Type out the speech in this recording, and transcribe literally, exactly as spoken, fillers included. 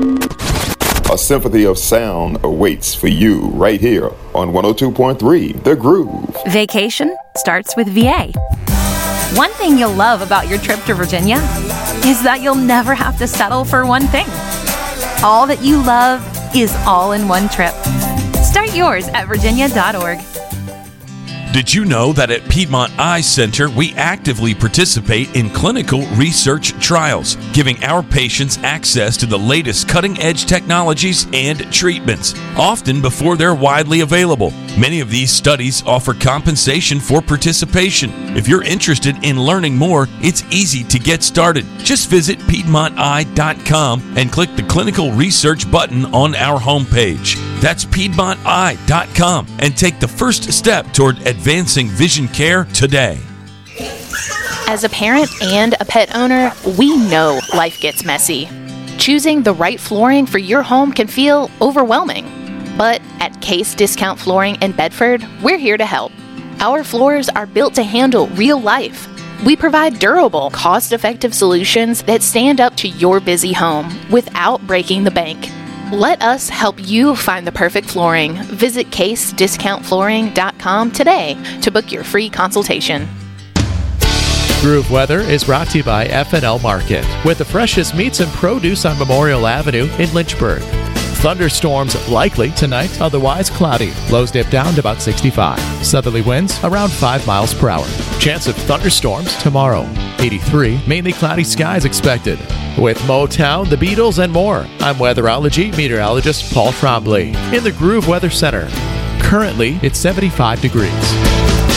A symphony of sound awaits for you right here on one oh two point three The Groove. Vacation starts with V A. One thing you'll love about your trip to Virginia is that you'll never have to settle for one thing. All that you love is all in one trip. Start yours at virginia dot org. Did you know that at Piedmont Eye Center, we actively participate in clinical research trials, giving our patients access to the latest cutting-edge technologies and treatments, often before they're widely available. Many of these studies offer compensation for participation. If you're interested in learning more, it's easy to get started. Just visit piedmont eye dot com and click the clinical research button on our homepage. That's piedmont eye dot com and take the first step toward advancing vision care today. As a parent and a pet owner, we know life gets messy. Choosing the right flooring for your home can feel overwhelming. But at Case Discount Flooring in Bedford, we're here to help. Our floors are built to handle real life. We provide durable, cost-effective solutions that stand up to your busy home without breaking the bank. Let us help you find the perfect flooring. Visit case discount flooring dot com today to book your free consultation. Groove Weather is brought to you by F and L Market, with the freshest meats and produce on Memorial Avenue in Lynchburg. Thunderstorms likely tonight, otherwise cloudy. Lows dip down to about sixty-five. Southerly winds around five miles per hour. Chance of thunderstorms tomorrow. eighty-three, mainly cloudy skies expected. With Motown, the Beatles, and more, I'm weatherology meteorologist Paul Trombley in the Groove Weather Center. Currently, it's seventy-five degrees.